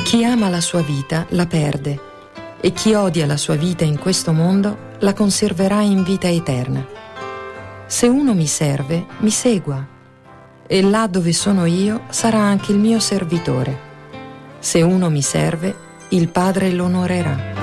Chi ama la sua vita la perde, e chi odia la sua vita in questo mondo la conserverà in vita eterna. Se uno mi serve, mi segua, e là dove sono io sarà anche il mio servitore. Se uno mi serve, il Padre lo onorerà.